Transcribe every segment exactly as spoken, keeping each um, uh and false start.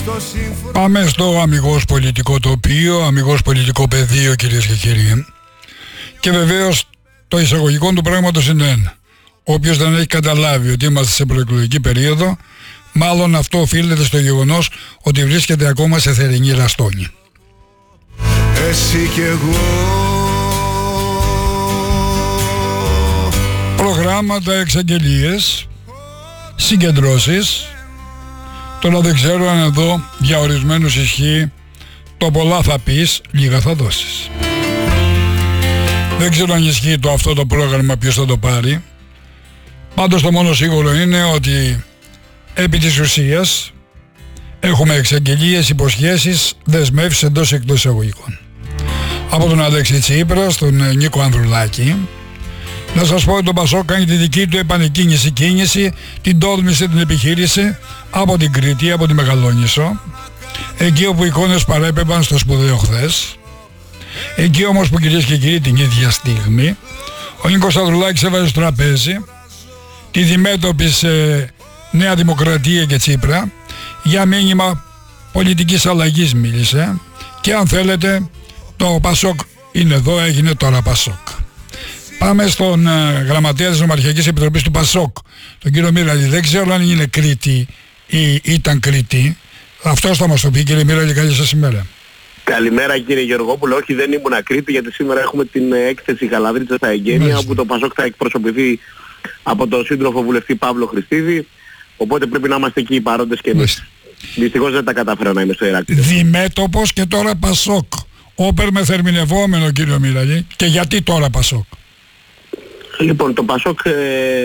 Πάμε στο αμιγώς πολιτικό τοπίο, αμιγώς πολιτικό πεδίο, κυρίες και κύριοι. Και βεβαίως το εισαγωγικό του πράγματος είναι ένα. Όποιος δεν έχει καταλάβει ότι είμαστε σε προεκλογική περίοδο, μάλλον αυτό οφείλεται στο γεγονός ότι βρίσκεται ακόμα σε θερινή ραστόνη. Εσύ και εγώ. Προγράμματα, εξαγγελίες, συγκεντρώσεις. Τώρα δεν ξέρω αν εδώ για ορισμένους ισχύει το πολλά θα πεις, λίγα θα δώσεις. Δεν ξέρω αν ισχύει το αυτό το πρόγραμμα, ποιος θα το πάρει. Πάντως το μόνο σίγουρο είναι ότι επί της ουσίας έχουμε εξαγγελίες, υποσχέσεις, δεσμεύσεις εντός εκτός εισαγωγικών. Από τον Αλέξη Τσίπρα στον Νίκο Ανδρουλάκη. Να σας πω ότι το Πασόκ κάνει τη δική του επανεκκίνηση κίνηση, την τόλμησε, την επιχείρηση από την Κρήτη, από τη Μεγαλόνισσο, εκεί όπου οι εικόνες παρέπεμπαν στο σπουδαίο χθες. Εκεί όμως που, κυρίες και κύριοι, την ίδια στιγμή ο Νίκος Ανδρουλάκης έβαζε στο τραπέζι τη διμέτωπη σε Νέα Δημοκρατία και Τσίπρα για μήνυμα πολιτικής αλλαγής μίλησε, και αν θέλετε το Πασόκ είναι εδώ, έγινε τώρα Πασόκ. Πάμε στον uh, γραμματέα της Νομαρχιακής Επιτροπής του Πασόκ, τον κύριο Μύραλη. Δεν ξέρω αν είναι Κρήτη ή ήταν Κρήτη. Αυτός θα μας το πει, κύριε Μύραλη. Καλή σας ημέρα. Καλημέρα, κύριε Γεωργόπουλο. Όχι, δεν ήμουν Κρήτη, γιατί σήμερα έχουμε την έκθεση Γαλαδρίτσα στα Εγγένεια, όπου το Πασόκ θα εκπροσωπηθεί από τον σύντροφο βουλευτή Παύλο Χριστίδη. Οπότε πρέπει να είμαστε εκεί οι παρόντες και εμείς. Δυστυχώς δεν τα κατάφερα να είμαι στο Ηράκλειο. Διμέτωπος και τώρα Πασόκ. Όπερ με θερμινευόμενο, κύριο Μύραλη. Και γιατί τώρα Πασόκ? Λοιπόν, το Πασόκ ε,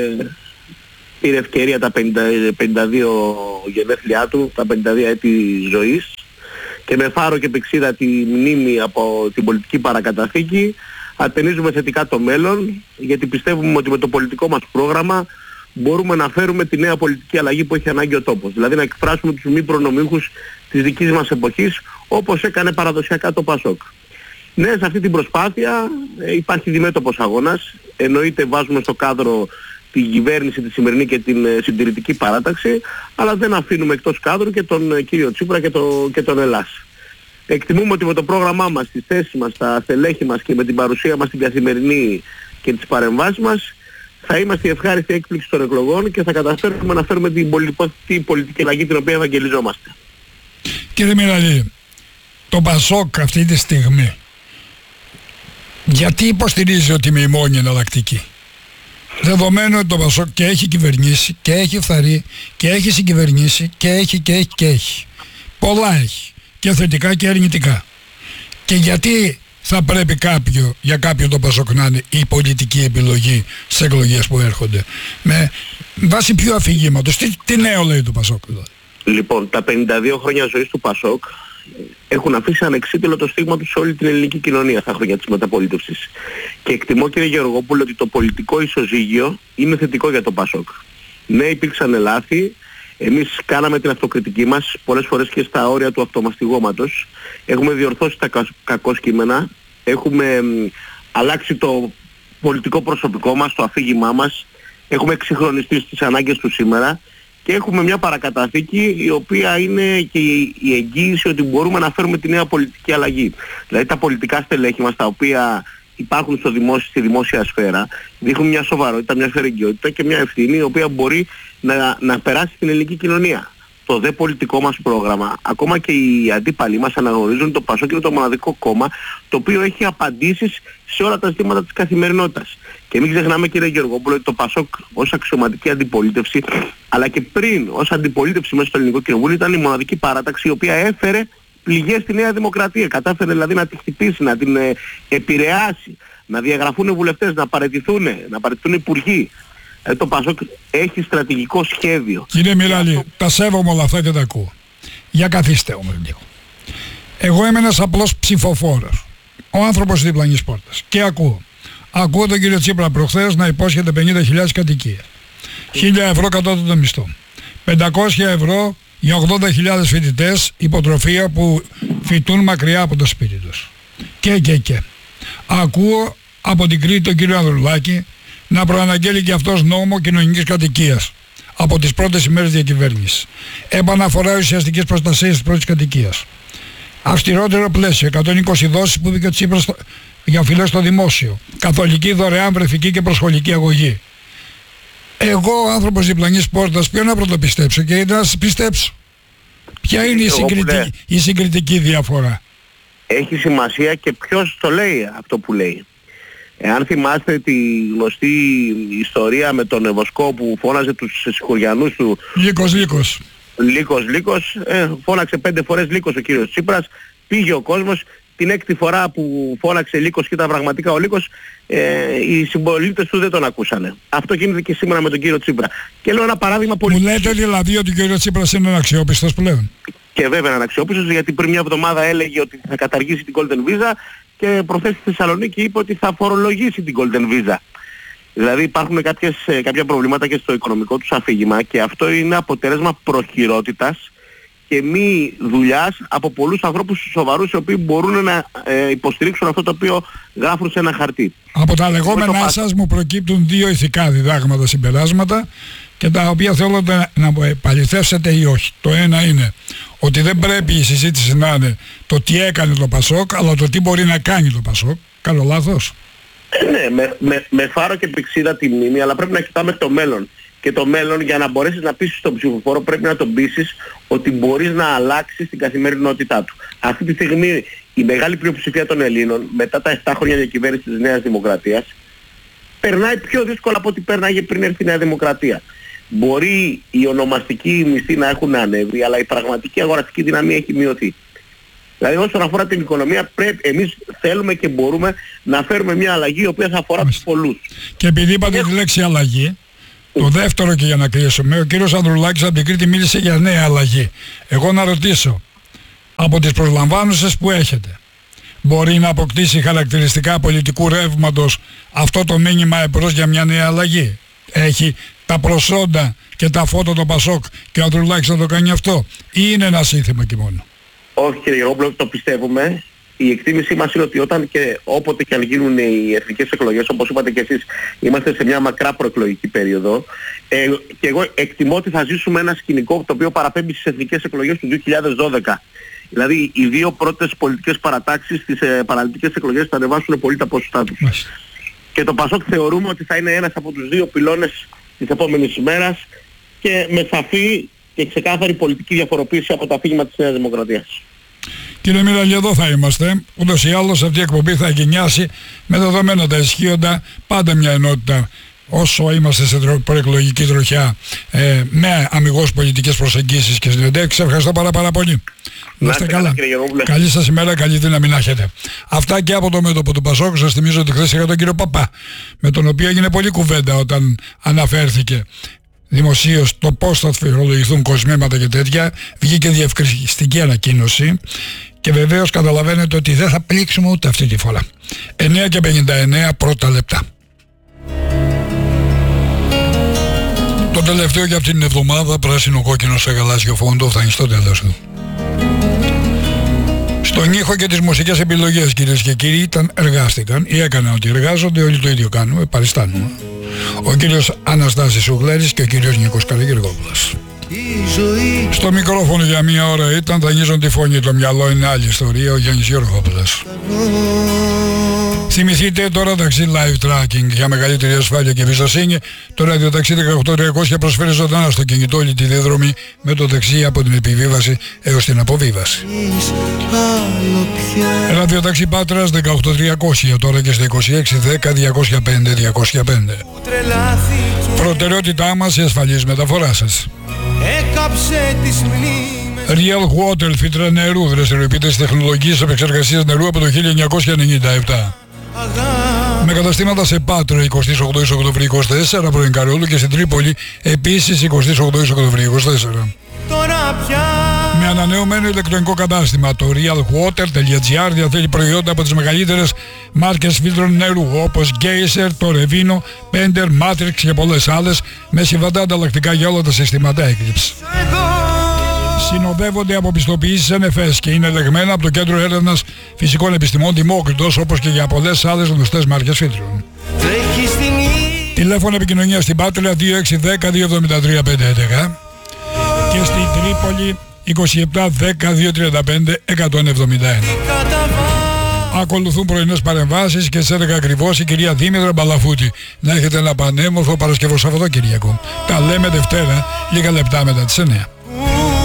πήρε ευκαιρία τα πενήντα, πενήντα δύο γενέθλιά του, τα πενήντα δύο έτη ζωής, και με φάρο και πηξίδα τη μνήμη από την πολιτική παρακαταθήκη ατενίζουμε θετικά το μέλλον, γιατί πιστεύουμε ότι με το πολιτικό μας πρόγραμμα μπορούμε να φέρουμε τη νέα πολιτική αλλαγή που έχει ανάγκη ο τόπος. Δηλαδή να εκφράσουμε τους μη προνομίχους της δικής μας εποχής, όπως έκανε παραδοσιακά το Πασόκ. Ναι, σε αυτή την προσπάθεια ε, υπάρχει διμέτωπος αγώνας. Εννοείται βάζουμε στο κάδρο την κυβέρνηση τη σημερινή και την ε, συντηρητική παράταξη, αλλά δεν αφήνουμε εκτός κάδρου και τον ε, κύριο Τσίπρα και, το, και τον Ελλάς. Εκτιμούμε ότι με το πρόγραμμά μας, τη θέση μας, τα στελέχη μας και με την παρουσία μας στην καθημερινή και τις παρεμβάσεις μας, θα είμαστε η ευχάριστη έκπληξη των εκλογών και θα καταφέρουμε να φέρουμε την πολιτική, πολιτική αλλαγή την οποία ευαγγελιζόμαστε. Κύριε Μυραλή, το Πασόκ αυτή τη στιγμή γιατί υποστηρίζει ότι είμαι η μόνη εναλλακτική? Δεδομένου ότι το Πασόκ και έχει κυβερνήσει και έχει φθαρεί και έχει συγκυβερνήσει και έχει και έχει και έχει. Πολλά έχει. Και θετικά και αρνητικά. Και γιατί θα πρέπει κάποιο, για κάποιον το Πασόκ να είναι η πολιτική επιλογή στις εκλογές που έρχονται? Με βάση ποιο αφηγήματος? Τι, τι νέο λέει το Πασόκ δηλαδή? Λοιπόν, τα πενήντα δύο χρόνια ζωής του Πασόκ έχουν αφήσει ανεξίτηλο το στίγμα τους σε όλη την ελληνική κοινωνία στα χρόνια της μεταπολίτευσης. Και εκτιμώ, κύριε Γεωργόπουλο, ότι το πολιτικό ισοζύγιο είναι θετικό για το Πασόκ. Ναι, υπήρξαν λάθη. Εμείς κάναμε την αυτοκριτική μας πολλές φορές και στα όρια του αυτομαστιγώματος. Έχουμε διορθώσει τα κακό κείμενα. Έχουμε μ, αλλάξει το πολιτικό προσωπικό μας, το αφήγημά μας. Έχουμε εξυγχρονιστεί στις ανάγκες του σήμερα. Και έχουμε μια παρακαταθήκη η οποία είναι και η εγγύηση ότι μπορούμε να φέρουμε τη νέα πολιτική αλλαγή. Δηλαδή τα πολιτικά στελέχη μας, τα οποία υπάρχουν στο δημόσιο, στη δημόσια σφαίρα, δείχνουν μια σοβαρότητα, μια φερεγγιότητα και μια ευθύνη η οποία μπορεί να, να περάσει στην ελληνική κοινωνία. Το δε πολιτικό μας πρόγραμμα, ακόμα και οι αντίπαλοι μας αναγνωρίζουν το Πασόκ είναι το μοναδικό κόμμα το οποίο έχει απαντήσεις σε όλα τα ζητήματα της καθημερινότητας. Και μην ξεχνάμε, κύριε Γεωργόπουλο, ότι το Πασόκ ως αξιωματική αντιπολίτευση, αλλά και πριν ως αντιπολίτευση μέσα στο Ελληνικό Κοινοβούλιο, ήταν η μοναδική παράταξη η οποία έφερε πληγές στη Νέα Δημοκρατία. Κατάφερε δηλαδή να τη χτυπήσει, να την ε, επηρεάσει, να διαγραφούν βουλευτές, να παραιτηθούν, να παραιτηθούν υπουργοί. Ε, το Πασόκ έχει στρατηγικό σχέδιο. Κύριε Μυραλή, αυτό... τα σέβομαι όλα αυτά και τα ακούω. Για καθίστε όμως λίγο. Εγώ είμαι ένας απλός ψηφοφόρος, ο άνθρωπος της διπλανής πόρτας, και ακούω. Ακούω τον κύριο Τσίπρα προχθές να υπόσχεται πενήντα χιλιάδες κατοικίες, χίλια ευρώ κατώτατο μισθό, πεντακόσια ευρώ για ογδόντα χιλιάδες φοιτητές υποτροφία που φοιτούν μακριά από το σπίτι τους. Και και και. Ακούω από την Κρήτη τον κύριο Ανδρουλάκη να προαναγγέλει και αυτός νόμο κοινωνικής κατοικίας. από τις πρώτες ημέρες διακυβέρνησης. Επαναφορά ουσιαστικής προστασίας της πρώτης κατοικίας. Αυστηρότερο πλαίσιο, εκατόν είκοσι δόσεις που είπε και ο Τσίπρας για οφειλές στο δημόσιο. Καθολική, δωρεάν, βρεφική και προσχολική αγωγή. Εγώ, άνθρωπος διπλανής πόρτας, ποιο να πρωτοπιστέψω και να σας πιστέψω? Ποια είναι η συγκριτική, η συγκριτική διαφορά? Έχει σημασία και ποιος το λέει αυτό που λέει. Εάν θυμάστε τη γνωστή ιστορία με τον Ευωσκό που φώναζε τους συγχωριανούς του... Λύκος, Λύκος. Λύκος, Λύκος, ε, φώναξε πέντε φορές Λύκος ο κύριος Τσίπρας, πήγε ο κόσμος, την έκτη φορά που φώναξε Λύκος και ήταν πραγματικά ο Λύκος, ε, οι συμπολίτες του δεν τον ακούσανε. Αυτό γίνεται και σήμερα με τον κύριο Τσίπρα. Και λέω ένα παράδειγμα πολύ... Μου λέτε δηλαδή ότι ο κύριος Τσίπρας είναι αξιόπιστος πλέον? Και βέβαια είναι αξιόπιστος, γιατί πριν μια εβδομάδα έλεγε ότι θα καταργήσει την Golden Visa και προχθές στη Θεσσαλονίκη είπε ότι θα φορολογήσει την Golden Visa. Δηλαδή υπάρχουν κάποιες, κάποια προβλήματα και στο οικονομικό τους αφήγημα και αυτό είναι αποτέλεσμα προχειρότητας και μη δουλειάς από πολλούς ανθρώπους σοβαρούς οι οποίοι μπορούν να ε, υποστηρίξουν αυτό το οποίο γράφουν σε ένα χαρτί. Από τα λεγόμενά σας μου προκύπτουν δύο ηθικά διδάγματα, συμπεράσματα, και τα οποία θέλω να, να επαληθεύσετε ή όχι. Το ένα είναι ότι δεν πρέπει η συζήτηση να είναι το τι έκανε το Πασόκ, αλλά το τι μπορεί να κάνει το Πασόκ. Κάνω λάθος? Ναι, με, με, με φάρο και πηξίδα τη μνήμη, αλλά πρέπει να κοιτάμε το μέλλον. Και το μέλλον, για να μπορέσεις να πείσεις τον ψηφοφόρο, πρέπει να τον πείσεις ότι μπορείς να αλλάξεις την καθημερινότητά του. Αυτή τη στιγμή η μεγάλη πλειοψηφία των Ελλήνων, μετά τα επτά χρόνια διακυβέρνησης της Νέας Δημοκρατίας, περνάει πιο δύσκολα από ό,τι πέρναγε πριν έρθει η Νέα Δημοκρατία. Μπορεί οι ονομαστικοί μισθοί να έχουν ανέβει, αλλά η πραγματική αγοραστική δύναμη έχει μειωθεί. Δηλαδή όσον αφορά την οικονομία, πρέπει, εμείς θέλουμε και μπορούμε να φέρουμε μια αλλαγή η οποία θα αφορά τους πολλούς. Και επειδή είπατε τη λέξη αλλαγή, το δεύτερο, και για να κλείσουμε, ο κύριος Ανδρουλάκης από την Κρήτη μίλησε για νέα αλλαγή. Εγώ να ρωτήσω, από τις προσλαμβάνουσες που έχετε, μπορεί να αποκτήσει χαρακτηριστικά πολιτικού ρεύματος αυτό το μήνυμα εμπρός για μια νέα αλλαγή? Έχει τα προσόντα και τα φώτα των Πασόκ και ο Ανδρουλάκης να το κάνει αυτό, ή είναι ένα σύνθημα και μόνο? Όχι κύριε Γερόπουλο, το πιστεύουμε. Η εκτίμησή μας είναι ότι όταν και όποτε και αν γίνουν οι εθνικές εκλογές, όπως είπατε και εσείς, είμαστε σε μια μακρά προεκλογική περίοδο, ε, και εγώ εκτιμώ ότι θα ζήσουμε ένα σκηνικό το οποίο παραπέμπει στις εθνικές εκλογές του δύο χιλιάδες δώδεκα. Δηλαδή οι δύο πρώτες πολιτικές παρατάξεις στις ε, παραλυτικές εκλογές θα ανεβάσουν πολύ τα ποσοστά τους. Μάλιστα. Και το Πασόκ θεωρούμε ότι θα είναι ένας από τους δύο πυλώνες της επόμενης ημέρας και με σαφή και ξεκάθαρη πολιτική διαφοροποίηση από το αφήγημα της Νέας Δημοκρατίας. Κύριε Μιραλή, εδώ θα είμαστε. Ούτως ή άλλως αυτή η εκπομπή θα εγκαινιάσει με δεδομένα τα ισχύοντα, πάντα μια ενότητα όσο είμαστε σε προεκλογική τροχιά, ε, με αμιγώς πολιτικές προσεγγίσεις και συνεντεύξεις. Ευχαριστώ πάρα πάρα πολύ. Να είστε καλά. Καλή σας ημέρα, καλή δύναμη να έχετε. Αυτά και από το μέτωπο του Πασόκ. Σας θυμίζω ότι χθες είχα τον κύριο Παπά, με τον οποίο έγινε πολλή κουβέντα όταν αναφέρθηκε δημοσίως το πώς θα φορολογηθούν κοσμήματα και τέτοια. Βγήκε διευκρινιστική ανακοίνωση και βεβαίως καταλαβαίνετε ότι δεν θα πλήξουμε ούτε αυτή τη φορά. εννιά και πενήντα εννιά πρώτα λεπτά. Το τελευταίο για αυτήν την εβδομάδα, πράσινο κόκκινο σε γαλάζιο φόντο, φτάνει στο τέλος του. Στον ήχο και τις μουσικές επιλογές, κυρίες και κύριοι, ήταν, εργάστηκαν ή έκαναν ότι εργάζονται, όλοι το ίδιο κάνουμε, παριστάνουμε. Ο κύριος Αναστάσης Σουγλέρης και ο κύριος Νίκος Καλογεργόπουλος. Στο μικρόφωνο για μία ώρα ήταν, θα αγγίζουν τη φωνή, το μυαλό είναι άλλη ιστορία, ο Γιάννης Γεωργόπουλος. Θυμηθείτε τώρα ταξί live tracking για μεγαλύτερη ασφάλεια και εμπιστοσύνη. Το ραδιοταξί δεκαοκτώ τριακόσια προσφέρει ζωντανά στο κινητό όλη τη διαδρομή με το δεξί από την επιβίβαση έως την αποβίβαση. Ραδιοταξί Πάτρας δεκαοκτώ τριακόσια τώρα και στα είκοσι έξι δέκα διακόσια πέντε διακόσια πέντε. Προτεραιότητά μας η ασφαλής μεταφορά σας. Real Water, φίλτρα νερού, δραστηριοποιείται τεχνολογίες επεξεργασίας νερού από το χίλια εννιακόσια ενενήντα επτά. Με καταστήματα σε Πάτρα εικοστή όγδοη Οκτωβρίου είκοσι τέσσερα, πρώην Καρόλου, και στην Τρίπολη επίσης εικοστή όγδοη Οκτωβρίου είκοσι τέσσερα. Με ανανεωμένο ηλεκτρονικό κατάστημα, το realwater.gr διαθέτει προϊόντα από τις μεγαλύτερες μάρκες φίλτρων νερού όπως Geyser, το Revino, Pender, Matrix και πολλές άλλες, με συμβατά ανταλλακτικά για όλα τα συστήματα έκλειψης. Συνοδεύονται από πιστοποιήσεις εν εφ ες και είναι ελεγμένα από το Κέντρο Έρευνας Φυσικών Επιστημών Δημόκριτος, όπως και για πολλές άλλες γνωστές μάρκες φίλτρων. Τηλέφωνο επικοινωνία στην Πάτρια δύο έξι ένα μηδέν δύο εβδομήντα τρία πεντακόσια έντεκα και στην Τρίπολη είκοσι επτά δέκα διακόσια τριάντα πέντε εκατόν εβδομήντα ένα. Ακολουθούν πρωινές παρεμβάσεις και στις έντεκα ακριβώς η κυρία Δήμητρα Μπαλαφούτη. Να έχετε ένα πανέμορφο Παρασκευό Σαββατοκύριακο. Τα λέμε Δευτέρα, λίγα λεπτά μετά τις εννιά.